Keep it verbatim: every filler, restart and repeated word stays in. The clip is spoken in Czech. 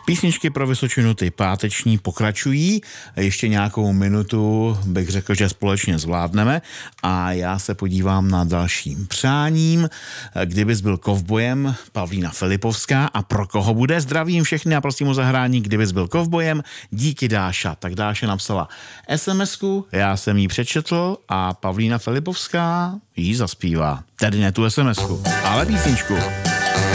Písničky pro Vysočinu, ty páteční, pokračují. Ještě nějakou minutu bych řekl, že společně zvládneme a já se podívám na dalším přáním. Kdybys byl kovbojem, Pavlína Filipovská, a pro koho bude? Zdravím všechny a prosím o zahrání Kdybys byl kovbojem, díky Dáša. Tak Dáša napsala es em esku, já jsem jí přečetl a Pavlína Filipovská jí zaspívá. Tedy ne tu es em esku, ale písničku.